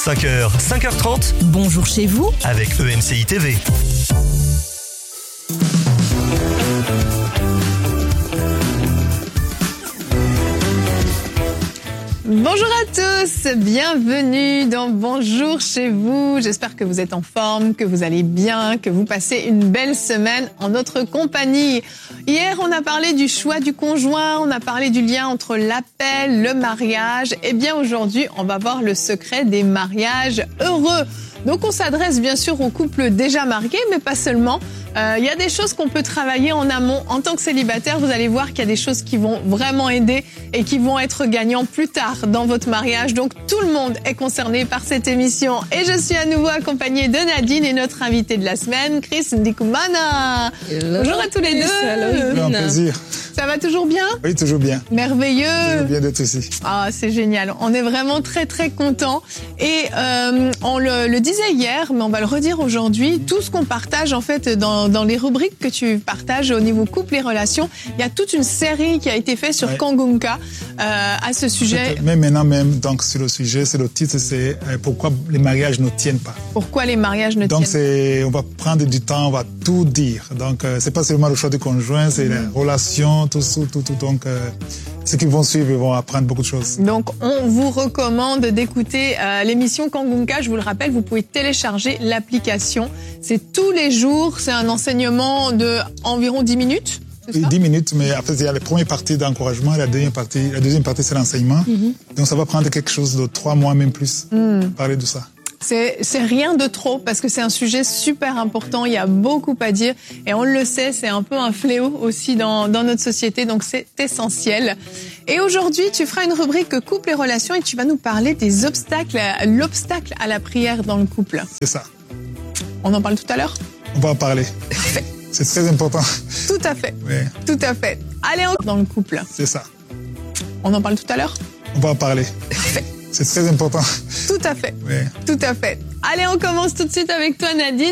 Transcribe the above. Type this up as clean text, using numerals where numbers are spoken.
5h, 5h30. Bonjour chez vous Avec EMCI TV. Bonjour à tous, bienvenue dans Bonjour chez vous. J'espère que vous êtes en forme, que vous allez bien, que vous passez une belle semaine en notre compagnie. Hier, on a parlé du choix du conjoint, on a parlé du lien entre l'appel, le mariage. Et bien aujourd'hui, on va voir le secret des mariages heureux. Donc on s'adresse bien sûr aux couples déjà mariés, mais pas seulement. Il y a des choses qu'on peut travailler en amont. En tant que célibataire, vous allez voir qu'il y a des choses qui vont vraiment aider et qui vont être gagnants plus tard dans votre mariage. Donc tout le monde est concerné par cette émission. Et je suis à nouveau accompagnée de Nadine et notre invitée de la semaine, Chris Ndikumana. Bonjour à tous les deux. C'est un plaisir. Ça va toujours bien? Oui, toujours bien. Merveilleux. Toujours bien d'être ici. Ah, c'est génial. On est vraiment très très contents. Et on le disait hier, mais on va le redire aujourd'hui. Tout ce qu'on partage en fait dans les rubriques que tu partages au niveau couple et relations, il y a toute une série qui a été faite sur Kangunka à ce sujet. Mais maintenant même, donc sur le sujet, c'est le titre, c'est pourquoi les mariages ne tiennent pas. Pourquoi les mariages ne donc tiennent pas. On va prendre du temps, on va tout dire. Donc c'est pas seulement le choix du conjoint, c'est la relation, tout. Donc ceux qui vont suivre, ils vont apprendre beaucoup de choses. Donc on vous recommande d'écouter l'émission Kangunka. Je vous le rappelle, vous pouvez télécharger l'application. C'est tous les jours, c'est un enseignement de environ 10 minutes. Oui, 10 minutes, mais après, il y a la première partie d'encouragement et la deuxième partie, c'est l'enseignement. Donc, ça va prendre quelque chose de 3 mois, même plus, parler de ça. C'est rien de trop parce que c'est un sujet super important. Il y a beaucoup à dire et on le sait, c'est un peu un fléau aussi dans notre société. Donc, c'est essentiel. Et aujourd'hui, tu feras une rubrique couple et relations et tu vas nous parler des obstacles, l'obstacle à la prière dans le couple. C'est ça. On en parle tout à l'heure? On va en parler. Parfait. C'est très important. Tout à fait. Oui. Tout à fait. Allez, dans le couple. C'est ça. On en parle tout à l'heure? On va en parler. Parfait. C'est très important. Tout à fait. Oui. Tout à fait. Allez, on commence tout de suite avec toi, Nadine.